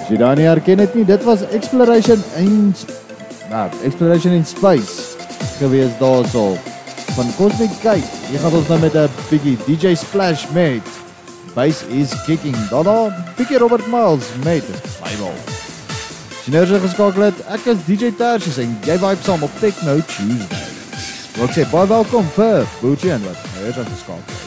As jy daar nie herken het nie, dit was Exploration in Space gewees daarso van Cosmic Kite. Hier gaan ons nou met 'n bietjie DJ Splash met Bass is Kicking. Daarna bietjie Robert Miles met Bible. As jy geskakel het, ek is DJ Tertius en jy vibe saam op Techno Tuesday. Ek sê baie welkom vir Bootjie en wat. Hy is geskakel.